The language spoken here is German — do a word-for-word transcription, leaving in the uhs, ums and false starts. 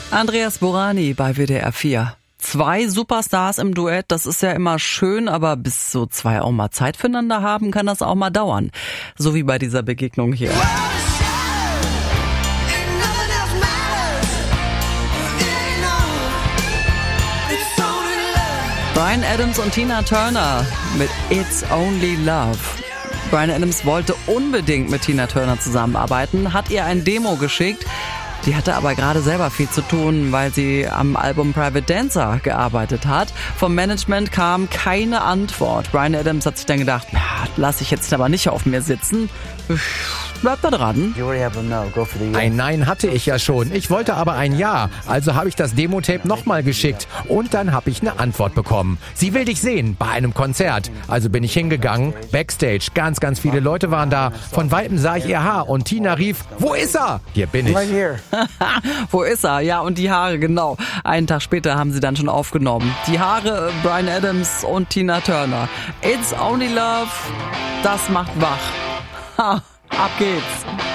Andreas Burani bei W D R vier. Zwei Superstars im Duett, das ist ja immer schön, aber bis so zwei auch mal Zeit füreinander haben, kann das auch mal dauern. So wie bei dieser Begegnung hier. Bryan Adams und Tina Turner mit It's Only Love. Bryan Adams wollte unbedingt mit Tina Turner zusammenarbeiten, hat ihr ein Demo geschickt. Die hatte aber gerade selber viel zu tun, weil sie am Album Private Dancer gearbeitet hat. Vom Management kam keine Antwort. Bryan Adams hat sich dann gedacht, na, lass ich jetzt aber nicht auf mir sitzen. Bleib da dran. Ein Nein hatte ich ja schon. Ich wollte aber ein Ja. Also habe ich das Demo-Tape nochmal geschickt. Und dann habe ich eine Antwort bekommen. Sie will dich sehen bei einem Konzert. Also bin ich hingegangen. Backstage. Ganz, ganz viele Leute waren da. Von Weitem sah ich ihr Haar. Und Tina rief, wo ist er? Hier bin ich. Wo ist er? Ja, und die Haare, genau. Einen Tag später haben sie dann schon aufgenommen. Die Haare, Bryan Adams und Tina Turner. It's Only Love, das macht wach. Ha, ab geht's.